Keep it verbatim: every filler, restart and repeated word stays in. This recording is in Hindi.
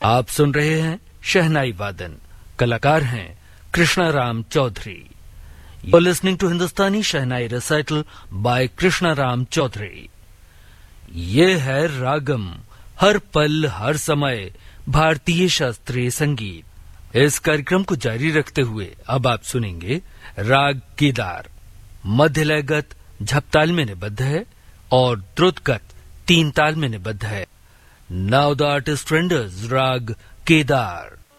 आप सुन रहे हैं शहनाई वादन। कलाकार हैं Krishna Ram Chaudhary. You're listening to Hindustani shehnai recital by Krishna Ram Chaudhary. ये है रागम, हर पल हर समय भारतीय शास्त्रीय संगीत। इस कार्यक्रम को जारी रखते हुए अब आप सुनेंगे राग केदार। मध्य लयगत झपताल में निबद्ध है और द्रुतगत तीन ताल में निबद्ध है। नाउ द आर्टिस्ट रेंडर्स राग केदार।